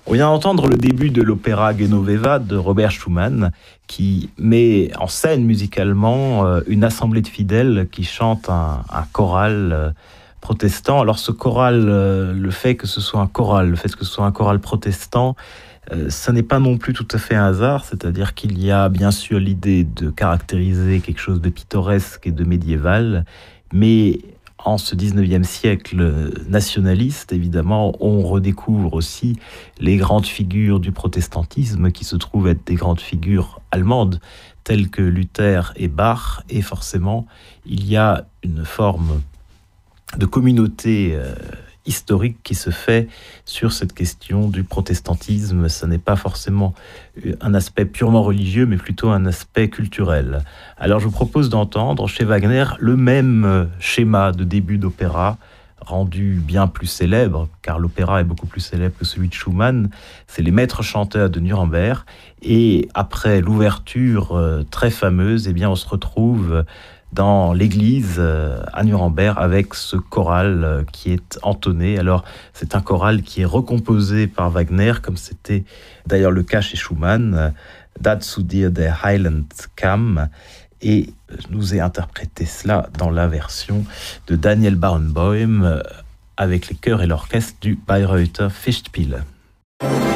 On vient d'entendre le début de l'opéra Genoveva de Robert Schumann, qui met en scène musicalement une assemblée de fidèles qui chantent un choral protestant. Alors ce choral, le fait que ce soit un choral protestant, ça n'est pas non plus tout à fait un hasard, c'est-à-dire qu'il y a bien sûr l'idée de caractériser quelque chose de pittoresque et de médiéval, mais en ce 19e siècle nationaliste, évidemment, on redécouvre aussi les grandes figures du protestantisme qui se trouvent être des grandes figures allemandes, telles que Luther et Bach, et forcément, il y a une forme de communauté historique qui se fait sur cette question du protestantisme. Ce n'est pas forcément un aspect purement religieux, mais plutôt un aspect culturel. Alors je vous propose d'entendre chez Wagner le même schéma de début d'opéra, rendu bien plus célèbre, car l'opéra est beaucoup plus célèbre que celui de Schumann. C'est les maîtres chanteurs de Nuremberg. Et après l'ouverture très fameuse, eh bien, on se retrouve dans l'église à Nuremberg avec ce choral qui est entonné. Alors, c'est un choral qui est recomposé par Wagner, comme c'était d'ailleurs le cas chez Schumann, Dazu dir der Heiland kam, et nous est interprété cela dans la version de Daniel Barenboim avec les chœurs et l'orchestre du Bayreuther Festspiele.